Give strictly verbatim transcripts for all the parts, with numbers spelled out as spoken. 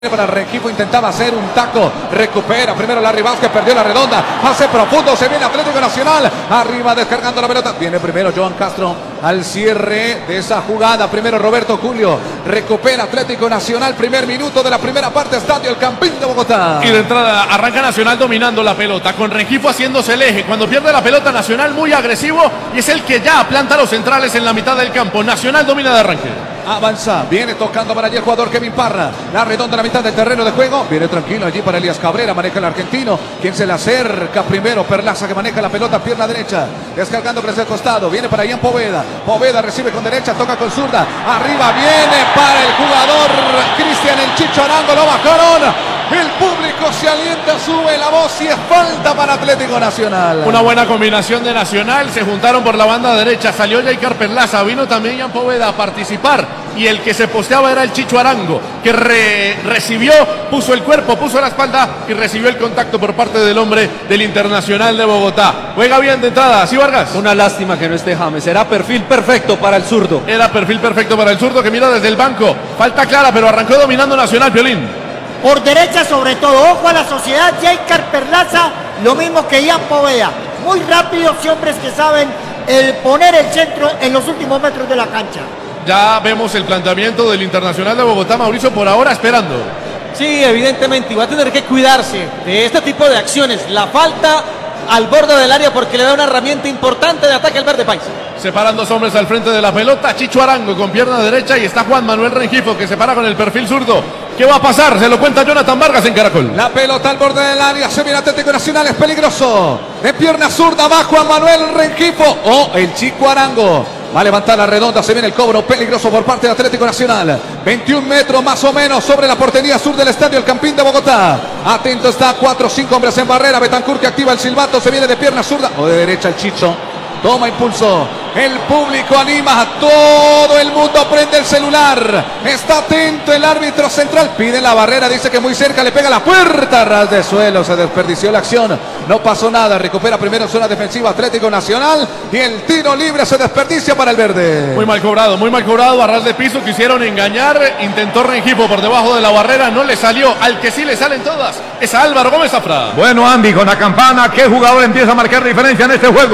Para Rengifo intentaba hacer un taco, recupera primero Larry Vázquez, perdió la redonda, hace profundo, se viene Atlético Nacional, arriba descargando la pelota, viene primero Joan Castro al cierre de esa jugada, primero Roberto Julio, recupera Atlético Nacional, primer minuto de la primera parte, Estadio El Campín de Bogotá. Y de entrada arranca Nacional dominando la pelota, con Rengifo haciéndose el eje, cuando pierde la pelota Nacional muy agresivo y es el que ya planta los centrales en la mitad del campo, Nacional domina de arranque. Avanza, viene tocando para allí el jugador Kevin Parra, la redonda a la mitad del terreno de juego, viene tranquilo allí para Elías Cabrera, maneja el argentino, quien se le acerca primero, Perlaza que maneja la pelota, pierna derecha, descargando por ese costado, viene para Ian Poveda, Poveda recibe con derecha, toca con zurda, arriba viene para el jugador Cristian el Chicho Arango, lo bajaron. El público se alienta, sube la voz y es falta para Atlético Nacional. Una buena combinación de Nacional, se juntaron por la banda derecha, salió Jaicar Perlaza, vino también Ian Poveda a participar y el que se posteaba era el Chicho Arango, que re recibió, puso el cuerpo, puso la espalda y recibió el contacto por parte del hombre del Internacional de Bogotá. Juega bien de entrada, ¿sí, Vargas? Una lástima que no esté James, era perfil perfecto para el zurdo. Era perfil perfecto para el zurdo que mira desde el banco, falta clara pero arrancó dominando Nacional, Piolín. Por derecha sobre todo, ojo a la sociedad, Jaicar Perlaza, lo mismo que Ian Poveda. Muy rápidos y hombres que saben el poner el centro en los últimos metros de la cancha. Ya vemos el planteamiento del Internacional de Bogotá, Mauricio, por ahora esperando. Sí, evidentemente, y va a tener que cuidarse de este tipo de acciones. La falta al borde del área porque le da una herramienta importante de ataque al verde país. Separan dos hombres al frente de la pelota, Chicho Arango con pierna derecha y está Juan Manuel Rengifo que se para con el perfil zurdo. ¿Qué va a pasar? Se lo cuenta Jonathan Vargas en Caracol. La pelota al borde del área, se viene Atlético Nacional, es peligroso. De pierna zurda va Juan Manuel Rengifo o oh, el Chico Arango. Va a levantar la redonda, se viene el cobro peligroso por parte de Atlético Nacional. veintiún metros más o menos sobre la portería sur del Estadio El Campín de Bogotá. Atento está, cuatro o cinco hombres en barrera. Betancourt que activa el silbato, se viene de pierna zurda o de derecha el Chicho. Toma impulso, el público anima, todo el mundo prende el celular, está atento el árbitro central, pide la barrera, dice que muy cerca, le pega la puerta, ras de suelo, se desperdició la acción, no pasó nada, recupera primero en zona defensiva Atlético Nacional y el tiro libre se desperdicia para el verde. Muy mal cobrado, muy mal cobrado, a ras de piso quisieron engañar, intentó Rengifo por debajo de la barrera, no le salió, al que sí le salen todas, es a Álvaro Gómez Zafra. Bueno, Andy, con la campana, ¿qué jugador empieza a marcar diferencia en este juego?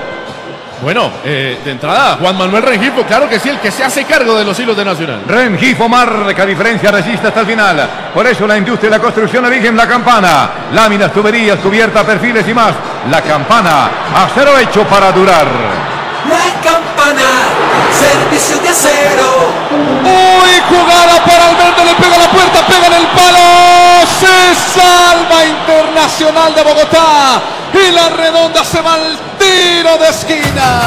Bueno, eh, de entrada, Juan Manuel Rengifo, claro que sí, el que se hace cargo de los hilos de Nacional. Rengifo marca diferencia, resiste hasta el final. Por eso la industria de la construcción eligen la campana. Láminas, tuberías, cubierta, perfiles y más. La campana, acero hecho para durar. La campana, servicio de acero. Uy, jugada para el verde, le pega la puerta, pega en el palo. Se salva Internacional de Bogotá. Y la redonda se va al tiro de esquina.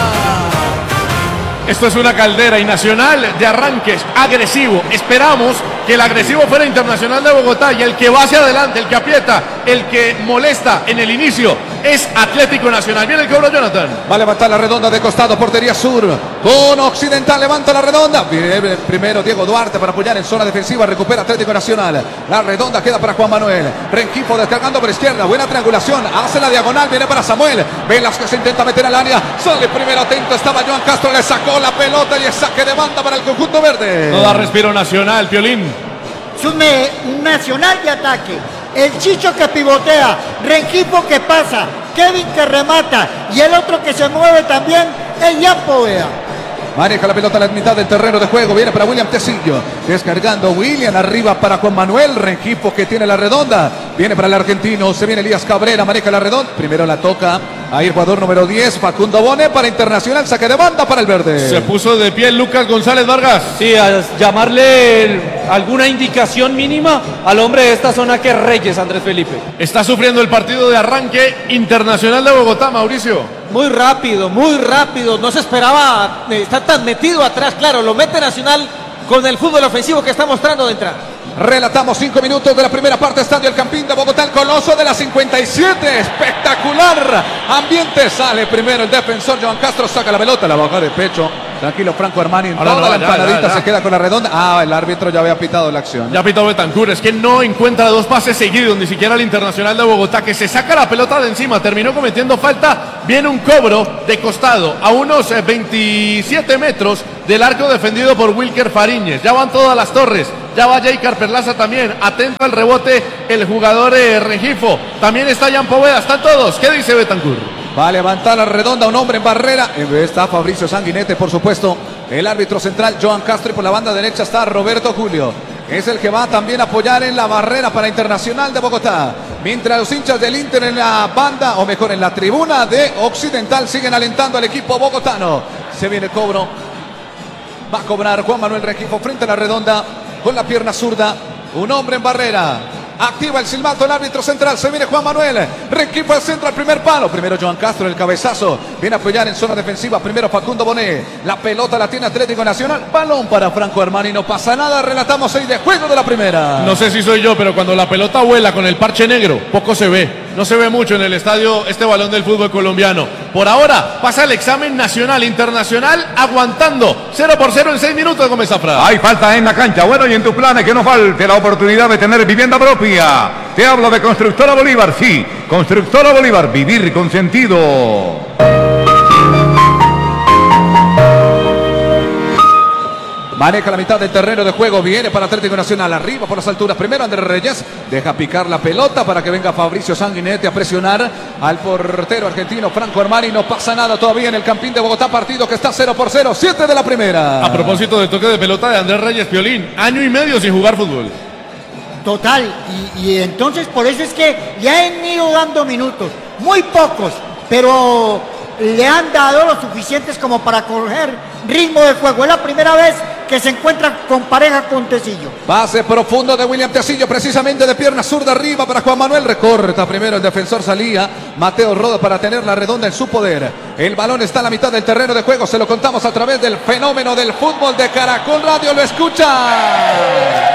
Esto es una caldera y Nacional de arranques agresivo. Esperamos que el agresivo fuera Internacional de Bogotá y el que va hacia adelante, el que aprieta, el que molesta en el inicio es Atlético Nacional. Viene el cobro, Jonathan. Va a levantar la redonda de costado, portería sur. Con Occidental levanta la redonda. Viene primero Diego Duarte para apoyar en zona defensiva. Recupera Atlético Nacional. La redonda queda para Juan Manuel. Rengifo descargando por izquierda. Buena triangulación. Hace la diagonal. Viene para Samuel. Velázquez intenta meter al área. Sale primero atento. Estaba Joan Castro. Le sacó la pelota y el saque de banda para el conjunto verde. No da respiro Nacional, Piolín. Es un, un Nacional de ataque. El Chicho que pivotea, Rengifo que pasa, Kevin que remata y el otro que se mueve también es Ian Poveda. Maneja la pelota a la mitad del terreno de juego. Viene para William Tecillo. Descargando William. Arriba para Juan Manuel. Rengifo que tiene la redonda. Viene para el argentino. Se viene Elías Cabrera. Maneja la redonda. Primero la toca. Ahí el jugador número diez. Facundo Bone para Internacional. Saque de banda para el verde. Se puso de pie Lucas González Vargas. Sí, a llamarle alguna indicación mínima al hombre de esta zona que es Reyes, Andrés Felipe. Está sufriendo el partido de arranque Internacional de Bogotá, Mauricio. Muy rápido, muy rápido. No se esperaba estar tan metido atrás. Claro, lo mete Nacional con el fútbol ofensivo que está mostrando de entrada. Relatamos cinco minutos de la primera parte. Estadio El Campín de Bogotá, el coloso de la cincuenta y siete. Espectacular ambiente. Sale primero el defensor Joan Castro. Saca la pelota, la baja de pecho. Tranquilo, Franco Armani. En Ahora toda no, la ya, empanadita ya, ya. se queda con la redonda. Ah, el árbitro ya había pitado la acción. Ya pitó Betancourt, es que no encuentra dos pases seguidos, ni siquiera el Internacional de Bogotá, que se saca la pelota de encima, terminó cometiendo falta. Viene un cobro de costado a unos veintisiete metros del arco defendido por Wilker Fariñez. Ya van todas las torres. Ya va Jaycar Perlaza también. Atento al rebote el jugador eh, Rengifo. También está Jan Poveda. Están todos. ¿Qué dice Betancur? Va a levantar la redonda un hombre en barrera. Está Fabricio Sanguinetti, por supuesto. El árbitro central, Joan Castro. Y por la banda derecha está Roberto Julio. Es el que va también a apoyar en la barrera para Internacional de Bogotá. Mientras los hinchas del Inter en la banda, o mejor en la tribuna de Occidental, siguen alentando al equipo bogotano. Se viene el cobro. Va a cobrar Juan Manuel Rengifo frente a la redonda con la pierna zurda. Un hombre en barrera. Activa el silbato el árbitro central. Se viene Juan Manuel. Rengifo al centro al primer palo. Primero Joan Castro el cabezazo. Viene a apoyar en zona defensiva. Primero Facundo Bonet. La pelota la tiene Atlético Nacional. Balón para Franco Armani. No pasa nada. Relatamos seis de juego de la primera. No sé si soy yo, pero cuando la pelota vuela con el parche negro, poco se ve. No se ve mucho en el estadio este balón del fútbol colombiano. Por ahora pasa el examen nacional, internacional, aguantando. cero por cero en seis minutos, Gómez Zafra. Hay falta en la cancha. Bueno, y en tus planes que no falte la oportunidad de tener vivienda propia. Te hablo de Constructora Bolívar. Sí, Constructora Bolívar. Vivir con sentido. Maneja la mitad del terreno de juego. Viene para Atlético Nacional. Arriba por las alturas. Primero Andrés Reyes. Deja picar la pelota para que venga Fabricio Sanguinetti a presionar al portero argentino Franco Armani. No pasa nada todavía en el Campín de Bogotá. Partido que está cero por cero. siete de la primera. A propósito de toque de pelota de Andrés Reyes, Piolín. Año y medio sin jugar fútbol. Total, y, y entonces por eso es que le han ido dando minutos, muy pocos, pero le han dado lo suficientes como para coger ritmo de juego. Es la primera vez que se encuentra con pareja con Tecillo. Pase profundo de William Tecillo, precisamente de pierna zurda arriba para Juan Manuel. Recorta primero el defensor, salía Mateo Roda para tener la redonda en su poder. El balón está a la mitad del terreno de juego. Se lo contamos a través del fenómeno del fútbol de Caracol Radio. Lo escucha.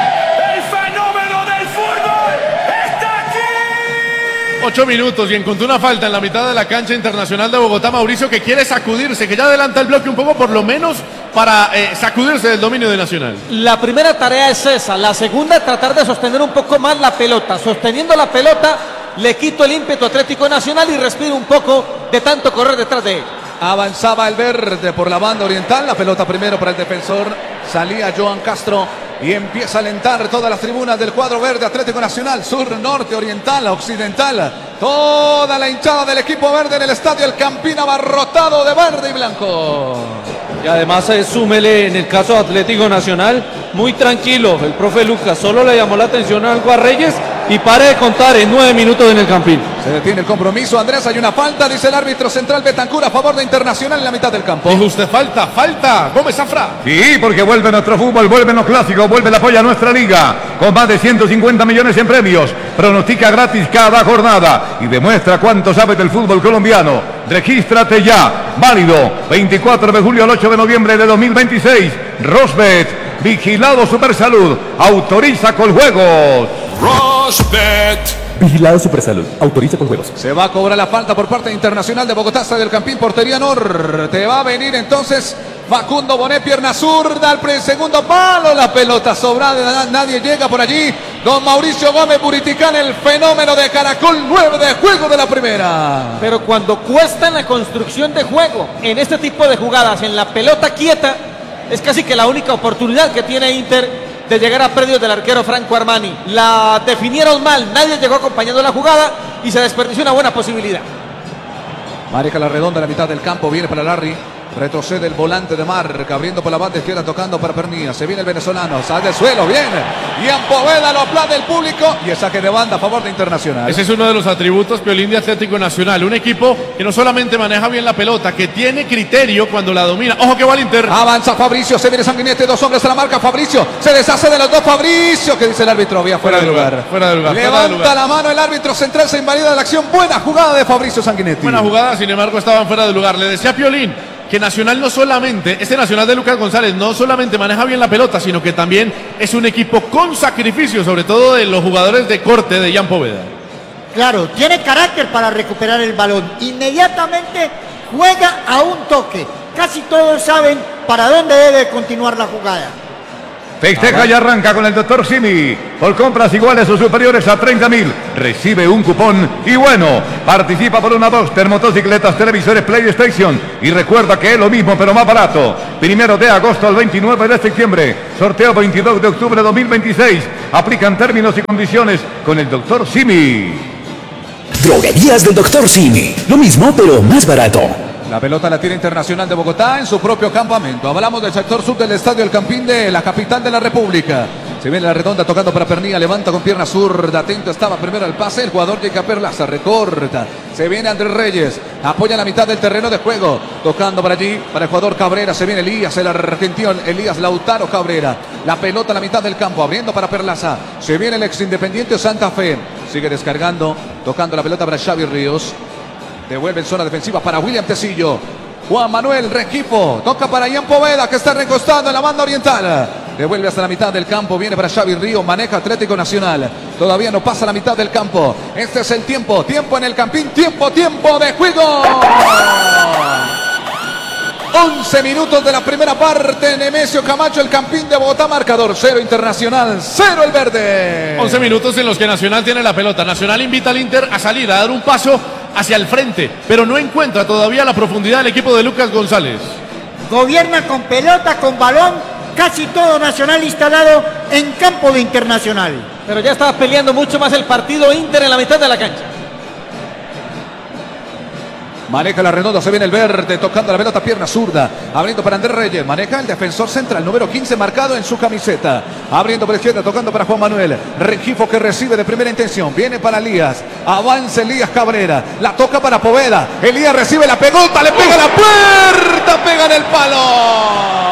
Ocho minutos y encontró una falta en la mitad de la cancha Internacional de Bogotá. Mauricio, que quiere sacudirse, que ya adelanta el bloque un poco, por lo menos para eh, sacudirse del dominio de Nacional. La primera tarea es esa. La segunda, tratar de sostener un poco más la pelota. Sosteniendo la pelota, le quito el ímpetu Atlético Nacional y respiro un poco de tanto correr detrás de él. Avanzaba el verde por la banda oriental. La pelota primero para el defensor. Salía Joan Castro. Y empieza a alentar todas las tribunas del cuadro verde. Atlético Nacional, sur, norte, oriental, occidental. Toda la hinchada del equipo verde en el estadio El Campín, abarrotado de verde y blanco. Y además eh, súmele en el caso de Atlético Nacional, muy tranquilo. El profe Lucas solo le llamó la atención algo a Reyes y pare de contar en nueve minutos en el Campín. Se detiene el compromiso, Andrés, hay una falta, dice el árbitro central Betancur a favor de Internacional en la mitad del campo. Dijo usted falta, falta, Gómez Zafra. Sí, porque vuelve nuestro fútbol, vuelven los clásicos, vuelve el apoyo a nuestra liga, con más de ciento cincuenta millones en premios. Pronostica gratis cada jornada y demuestra cuánto sabes del fútbol colombiano. Regístrate ya, válido veinticuatro de julio al ocho de noviembre de dos mil veintiséis. Rosbet, vigilado Supersalud, autoriza con juegos. Rosbet. Vigilado Supersalud, autoriza con juegos. Se va a cobrar la falta por parte de Internacional de Bogotá, hasta del Campín, portería norte. Va a venir entonces Facundo Bonet, pierna zurda, al segundo palo, la pelota sobrada, nadie llega por allí. Don Mauricio Gómez Buriticán, el fenómeno de Caracol, nueve de juego de la primera. Pero cuando cuesta en la construcción de juego, en este tipo de jugadas, en la pelota quieta, es casi que la única oportunidad que tiene Inter de llegar a predios del arquero Franco Armani. La definieron mal, nadie llegó acompañando la jugada y se desperdició una buena posibilidad. Maneja la redonda en la mitad del campo, viene para Larry. Retrocede el volante de Marca, abriendo por la banda izquierda, tocando para Pernilla. Se viene el venezolano, sale del suelo, bien. Y en Poveda lo aplaude el público. Y el saque de banda a favor de Internacional. Ese es uno de los atributos, Piolín, de Atlético Nacional. Un equipo que no solamente maneja bien la pelota, que tiene criterio cuando la domina. Ojo que va al Inter. Avanza Fabricio, se viene Sanguinetti, dos hombres a la marca. Fabricio se deshace de los dos. Fabricio, que dice el árbitro, había fuera, fuera de lugar. lugar. Fuera de lugar. Levanta fuera de lugar. la mano el árbitro central, se invalida la acción. Buena jugada de Fabricio Sanguinetti. Buena jugada, sin embargo, estaban fuera de lugar. Le decía a Piolín que Nacional no solamente, este Nacional de Lucas González no solamente maneja bien la pelota, sino que también es un equipo con sacrificio, sobre todo de los jugadores de corte de Jan Poveda. Claro, tiene carácter para recuperar el balón. Inmediatamente juega a un toque. Casi todos saben para dónde debe continuar la jugada. Festeja Ah, y arranca con el doctor Simi. Por compras iguales o superiores a treinta mil, recibe un cupón y bueno, participa por una Boxster, motocicletas, televisores, PlayStation. Y recuerda que es lo mismo pero más barato. Primero de agosto al veintinueve de septiembre. Sorteo veintidós de octubre de dos mil veintiséis. Aplican términos y condiciones con el doctor Simi. Droguerías del doctor Simi. Lo mismo, pero más barato. La pelota la tiene Internacional de Bogotá en su propio campamento. Hablamos del sector sur del estadio El Campín de la capital de la República. Se viene la redonda tocando para Pernilla, levanta con pierna zurda, atento estaba primero al pase, el jugador Jacob Perlaza, recorta, se viene Andrés Reyes, apoya la mitad del terreno de juego, tocando para allí, para el jugador Cabrera, se viene Elías, el argentino Elías Lautaro Cabrera, la pelota a la mitad del campo, abriendo para Perlaza, se viene el ex Independiente Santa Fe, sigue descargando, tocando la pelota para Xavi Ríos, devuelve en zona defensiva para William Tecillo. Juan Manuel Rengifo, toca para Ian Poveda que está recostado en la banda oriental. Devuelve hasta la mitad del campo, viene para Xavi Río, maneja Atlético Nacional. Todavía no pasa la mitad del campo. Este es el tiempo, tiempo en el Campín, tiempo, tiempo de juego. once minutos de la primera parte. Nemesio Camacho, el Campín de Bogotá, marcador cero Internacional, cero el verde. once minutos en los que Nacional tiene la pelota. Nacional invita al Inter a salir, a dar un paso hacia el frente, pero no encuentra todavía la profundidad del equipo de Lucas González. Gobierna con pelota, con balón, casi todo Nacional instalado en campo de Internacional. Pero ya estaba peleando mucho más el partido Inter en la mitad de la cancha. Maneja la redonda, se viene el verde, tocando la pelota, pierna zurda, abriendo para Andrés Reyes, maneja el defensor central, número quince marcado en su camiseta, abriendo por izquierda, tocando para Juan Manuel, Rengifo que recibe de primera intención, viene para Elías, avanza Elías Cabrera, la toca para Poveda, Elías recibe la pelota, le pega la puerta, pega en el palo.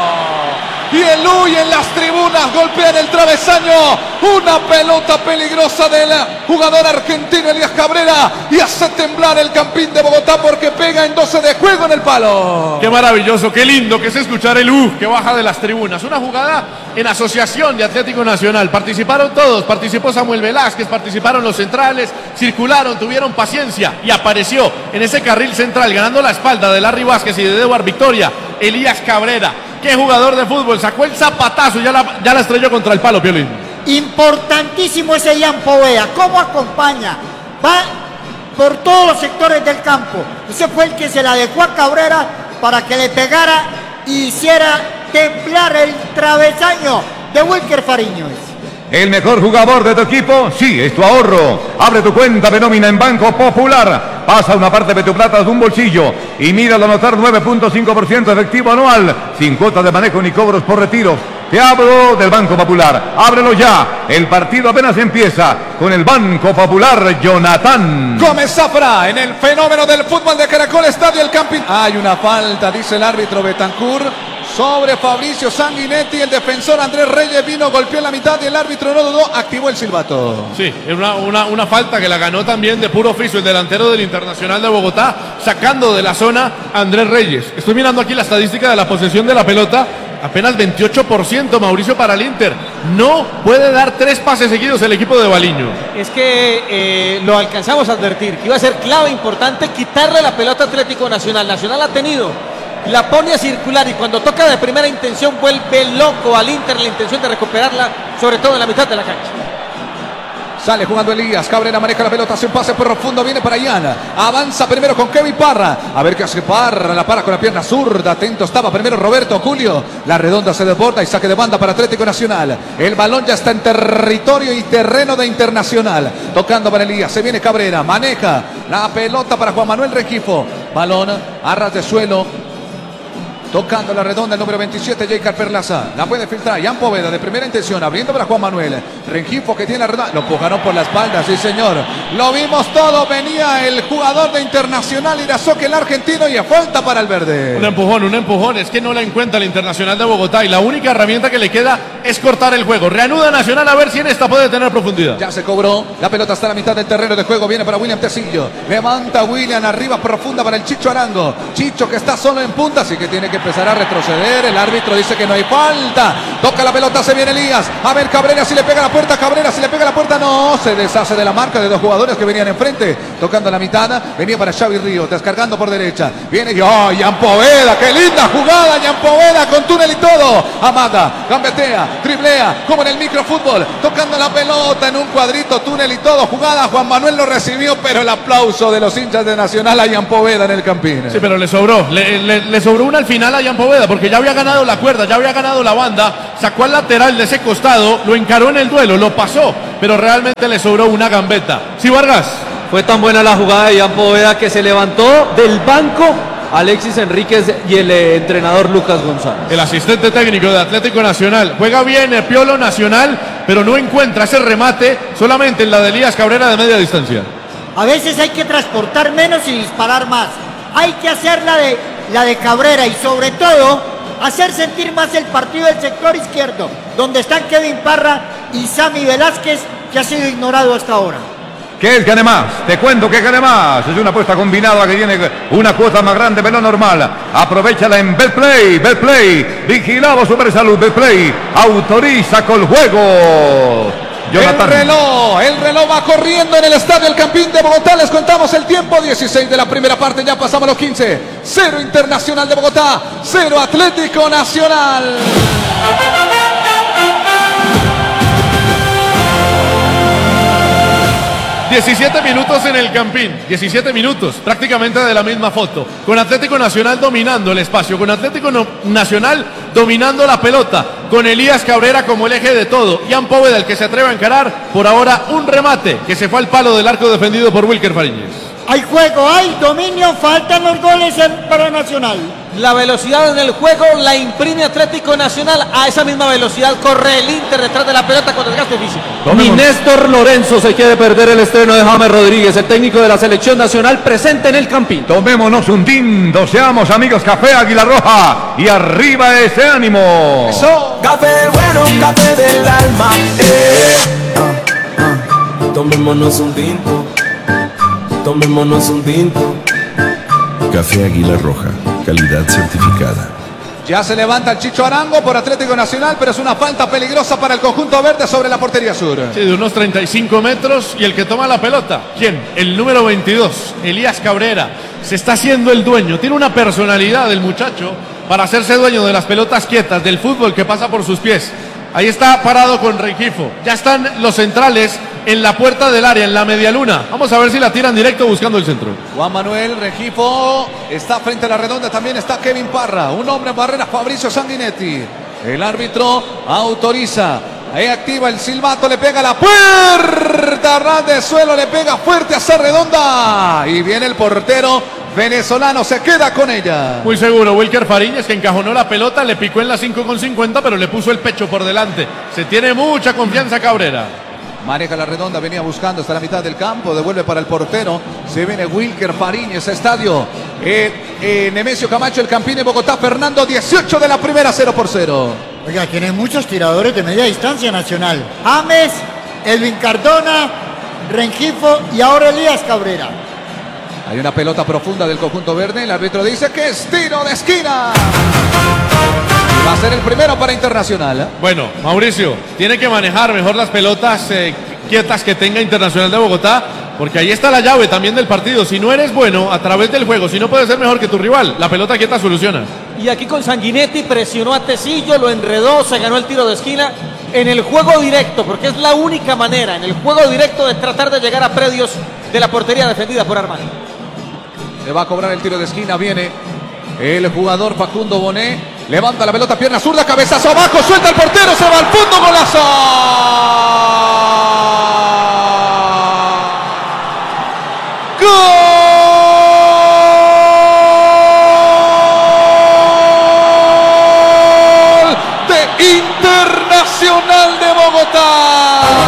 Y el Uy en las tribunas golpea en el travesaño. Una pelota peligrosa del jugador argentino Elías Cabrera y hace temblar el Campín de Bogotá porque pega en doce de juego en el palo. Qué maravilloso, qué lindo que es escuchar el U que baja de las tribunas. Una jugada en asociación de Atlético Nacional. Participaron todos, participó Samuel Velázquez, participaron los centrales, circularon, tuvieron paciencia y apareció en ese carril central ganando la espalda de Larry Vázquez y de Eduard Victoria, Elías Cabrera. Qué jugador de fútbol, sacó el zapatazo y ya la, ya la estrelló contra el palo, Piolín. Importantísimo ese Ian Poveda, cómo acompaña, va por todos los sectores del campo. Ese fue el que se la dejó a Cabrera para que le pegara y hiciera temblar el travesaño de Wilker Fariño. ¿El mejor jugador de tu equipo? Sí, es tu ahorro. Abre tu cuenta de nómina en Banco Popular. Pasa una parte de tu plata de un bolsillo y míralo anotar nueve punto cinco por ciento efectivo anual, sin cuotas de manejo ni cobros por retiros. Te hablo del Banco Popular. Ábrelo ya. El partido apenas empieza con el Banco Popular, Jonathan. Gómez Zafra en el fenómeno del fútbol de Caracol Estadio El Campín. Hay una falta, dice el árbitro Betancourt, sobre Fabricio Sanguinetti. El defensor Andrés Reyes vino, golpeó en la mitad y el árbitro no dudó, activó el silbato. Sí, es una, una, una falta que la ganó también de puro oficio el delantero del Internacional de Bogotá, sacando de la zona a Andrés Reyes. Estoy mirando aquí la estadística de la posesión de la pelota, apenas veintiocho por ciento, Mauricio, para el Inter. No puede dar tres pases seguidos el equipo de Baliño. Es que eh, lo alcanzamos a advertir, que iba a ser clave, importante, quitarle la pelota a Atlético Nacional. Nacional ha tenido, la pone a circular y cuando toca de primera intención vuelve loco al Inter la intención de recuperarla, sobre todo en la mitad de la cancha. Sale jugando Elías, Cabrera maneja la pelota, hace un pase profundo, viene para Iana, avanza primero con Kevin Parra, a ver qué hace Parra, la para con la pierna zurda, atento estaba primero Roberto Julio, la redonda se desborda y saque de banda para Atlético Nacional, el balón ya está en territorio y terreno de Internacional, tocando para Elías, se viene Cabrera, maneja la pelota para Juan Manuel Rengifo, balón a ras de suelo, tocando la redonda el número veintisiete, Jacob Perlaza. La puede filtrar. Ian Poveda de primera intención. Abriendo para Juan Manuel. Rengifo que tiene la redonda. Lo empujaron por la espalda. Sí, señor. Lo vimos todo. Venía el jugador de Internacional Irazoque, el argentino. Y a falta para el verde. Un empujón, un empujón. Es que no la encuentra el Internacional de Bogotá. Y la única herramienta que le queda es cortar el juego. Reanuda Nacional a ver si en esta puede tener profundidad. Ya se cobró. La pelota está a la mitad del terreno de juego. Viene para William Tecillo. Levanta William arriba profunda para el Chicho Arango. Chicho que está solo en punta. Así que tiene que empezará a retroceder. El árbitro dice que no hay falta. Toca la pelota, se viene Elías. A ver, Cabrera si le pega a la puerta. Cabrera si le pega a la puerta. No, se deshace de la marca de dos jugadores que venían enfrente. Tocando la mitad. Venía para Xavi Ríos, descargando por derecha. Viene yo, oh, Jan Poveda. Qué linda jugada, Jan Poveda, con túnel y todo. Amaga, gambetea, driblea, como en el microfútbol. Tocando la pelota en un cuadrito, túnel y todo. Jugada, Juan Manuel lo recibió, pero el aplauso de los hinchas de Nacional a Jan Poveda en el Campín. Sí, pero le sobró. Le, le, le sobró una al final a Jan Poveda, porque ya había ganado la cuerda, ya había ganado la banda. Sacó al lateral de ese costado, lo encaró en el duelo, lo pasó, pero realmente le sobró una gambeta. Sí, Vargas. Fue tan buena la jugada de Jan Poveda que se levantó del banco Alexis Enríquez y el eh, entrenador Lucas González. El asistente técnico de Atlético Nacional. Juega bien el Piolo Nacional, pero no encuentra ese remate solamente en la de Elías Cabrera de media distancia. A veces hay que transportar menos y disparar más. Hay que hacer la de, la de Cabrera y sobre todo hacer sentir más el partido del sector izquierdo, donde están Kevin Parra y Sammy Velázquez, que ha sido ignorado hasta ahora. ¿Qué es gane más? Te cuento que gane más. Es una apuesta combinada que tiene una cuota más grande de lo normal. Aprovechala en Betplay. Betplay. Vigilado Supersalud. Betplay. Autoriza con juego. Jonathan. El reloj, el reloj va corriendo en el estadio El Campín de Bogotá. Les contamos el tiempo, dieciséis de la primera parte, ya pasamos los quince. Cero Internacional de Bogotá, cero Atlético Nacional. diecisiete minutos en el Campín, diecisiete minutos, prácticamente de la misma foto, con Atlético Nacional dominando el espacio, con Atlético no, Nacional dominando la pelota, con Elías Cabrera como el eje de todo, Jan Poveda el que se atreve a encarar, por ahora un remate que se fue al palo del arco defendido por Wilker Fariñez. Hay juego, hay dominio, faltan los goles para Nacional. La velocidad en el juego la imprime Atlético Nacional. A esa misma velocidad corre el Inter detrás de la pelota con desgaste físico. Ni Néstor Lorenzo se quiere perder el estreno de James Rodríguez, el técnico de la selección nacional presente en el Campín. Tomémonos un tinto, seamos amigos, café Águila Roja y arriba ese ánimo. Eso. Café bueno, café del alma. Eh. Ah, ah. Tomémonos un tinto. Tomémonos un tinto. Café Águila Roja, calidad certificada. Ya se levanta el Chicho Arango por Atlético Nacional, pero es una falta peligrosa para el conjunto verde sobre la portería sur. Sí, de unos treinta y cinco metros, y el que toma la pelota, ¿quién? El número veintidós, Elías Cabrera. Se está haciendo el dueño, tiene una personalidad el muchacho para hacerse dueño de las pelotas quietas, del fútbol que pasa por sus pies. Ahí está parado con Rengifo. Ya están los centrales en la puerta del área, en la medialuna. Vamos a ver si la tiran directo buscando el centro. Juan Manuel Rengifo está frente a la redonda. También está Kevin Parra. Un hombre en barrera, Fabricio Sanguinetti. El árbitro autoriza. Ahí activa el silbato, le pega a la puerta. Ras de suelo, le pega fuerte a esa redonda. Y viene el portero venezolano, se queda con ella. Muy seguro, Wilker Fariñez, que encajonó la pelota, le picó en la cinco con cincuenta, pero le puso el pecho por delante. Se tiene mucha confianza Cabrera. Maneja la redonda, venía buscando hasta la mitad del campo, devuelve para el portero. Se viene Wilker Fariñez, estadio. Eh, eh, Nemesio Camacho, el Campín de Bogotá, Fernando, dieciocho de la primera, cero por cero. Oiga, tiene muchos tiradores de media distancia Nacional. James, Elvin Cardona, Rengifo y ahora Elías Cabrera. Hay una pelota profunda del conjunto verde. El árbitro dice que es tiro de esquina. Va a ser el primero para Internacional, ¿eh? Bueno, Mauricio, tiene que manejar mejor las pelotas eh, quietas que tenga Internacional de Bogotá, porque ahí está la llave también del partido. Si no eres bueno a través del juego, si no puedes ser mejor que tu rival, la pelota quieta soluciona. Y aquí con Sanguinetti presionó a Tecillo, lo enredó, se ganó el tiro de esquina en el juego directo, porque es la única manera, en el juego directo, de tratar de llegar a predios de la portería defendida por Armani. Le va a cobrar el tiro de esquina, viene el jugador Facundo Bonet, levanta la pelota, pierna zurda, cabezazo abajo, suelta el portero, se va al fondo, golazo.